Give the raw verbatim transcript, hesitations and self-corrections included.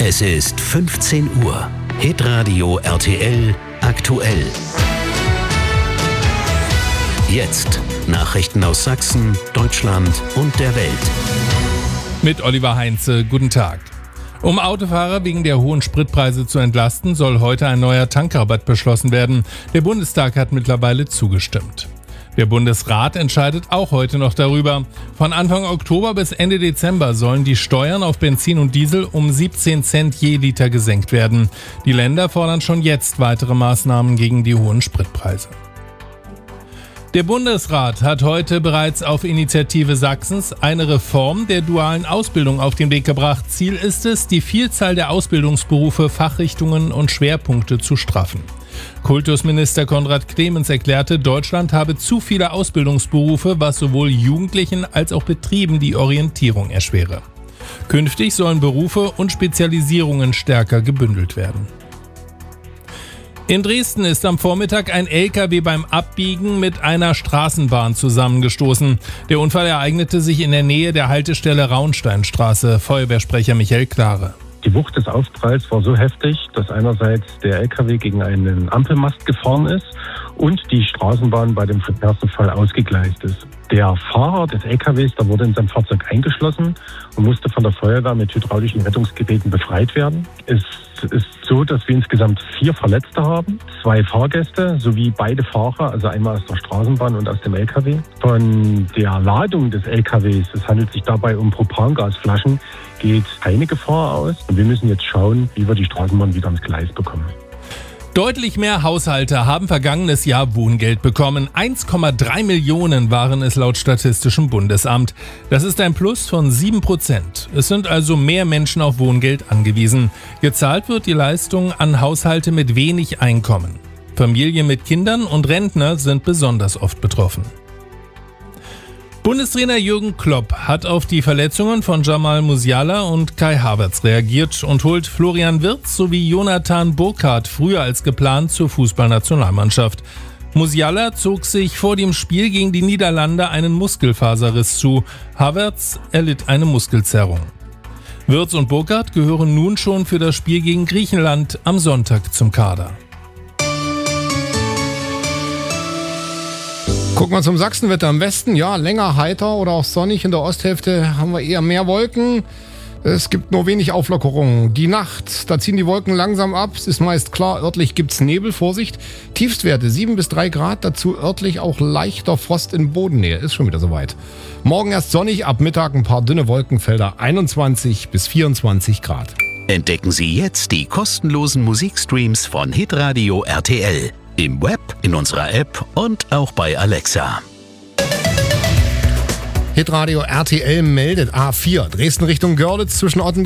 Es ist fünfzehn Uhr. Hitradio R T L aktuell. Jetzt Nachrichten aus Sachsen, Deutschland und der Welt. Mit Oliver Heinze, guten Tag. Um Autofahrer wegen der hohen Spritpreise zu entlasten, soll heute ein neuer Tankrabatt beschlossen werden. Der Bundestag hat mittlerweile zugestimmt. Der Bundesrat entscheidet auch heute noch darüber. Von Anfang Oktober bis Ende Dezember sollen die Steuern auf Benzin und Diesel um siebzehn Cent je Liter gesenkt werden. Die Länder fordern schon jetzt weitere Maßnahmen gegen die hohen Spritpreise. Der Bundesrat hat heute bereits auf Initiative Sachsens eine Reform der dualen Ausbildung auf den Weg gebracht. Ziel ist es, die Vielzahl der Ausbildungsberufe, Fachrichtungen und Schwerpunkte zu straffen. Kultusminister Konrad Clemens erklärte, Deutschland habe zu viele Ausbildungsberufe, was sowohl Jugendlichen als auch Betrieben die Orientierung erschwere. Künftig sollen Berufe und Spezialisierungen stärker gebündelt werden. In Dresden ist am Vormittag ein L K W beim Abbiegen mit einer Straßenbahn zusammengestoßen. Der Unfall ereignete sich in der Nähe der Haltestelle Raunsteinstraße. Feuerwehrsprecher Michael Klare. Die Wucht des Aufpralls war so heftig, dass einerseits der L K W gegen einen Ampelmast gefahren ist und die Straßenbahn bei dem Verkehrsunfall ausgegleist ist. Der Fahrer des L K Ws, der wurde in sein Fahrzeug eingeschlossen und musste von der Feuerwehr mit hydraulischen Rettungsgeräten befreit werden. Es ist so, dass wir insgesamt vier Verletzte haben, zwei Fahrgäste sowie beide Fahrer, also einmal aus der Straßenbahn und aus dem L K W. Von der Ladung des L K Ws, es handelt sich dabei um Propangasflaschen, geht keine Gefahr aus. Und wir müssen jetzt schauen, wie wir die Straßenbahn wieder ans Gleis bekommen. Deutlich mehr Haushalte haben vergangenes Jahr Wohngeld bekommen. eins Komma drei Millionen waren es laut Statistischem Bundesamt. Das ist ein Plus von sieben Prozent. Es sind also mehr Menschen auf Wohngeld angewiesen. Gezahlt wird die Leistung an Haushalte mit wenig Einkommen. Familien mit Kindern und Rentner sind besonders oft betroffen. Bundestrainer Jürgen Klopp hat auf die Verletzungen von Jamal Musiala und Kai Havertz reagiert und holt Florian Wirtz sowie Jonathan Burkardt früher als geplant zur Fußballnationalmannschaft. Musiala zog sich vor dem Spiel gegen die Niederlande einen Muskelfaserriss zu. Havertz erlitt eine Muskelzerrung. Wirtz und Burkardt gehören nun schon für das Spiel gegen Griechenland am Sonntag zum Kader. Gucken wir zum Sachsenwetter im Westen. Ja, länger heiter oder auch sonnig. In der Osthälfte haben wir eher mehr Wolken. Es gibt nur wenig Auflockerungen. Die Nacht, da ziehen die Wolken langsam ab. Es ist meist klar, örtlich gibt's Nebel. Vorsicht. Tiefstwerte sieben bis drei Grad. Dazu örtlich auch leichter Frost in Bodennähe. Ist schon wieder soweit. Morgen erst sonnig, ab Mittag ein paar dünne Wolkenfelder. einundzwanzig bis vierundzwanzig Grad. Entdecken Sie jetzt die kostenlosen Musikstreams von Hitradio R T L. Im Web, in unserer App und auch bei Alexa. Hitradio R T L meldet A vier. Dresden Richtung Görlitz zwischen Otten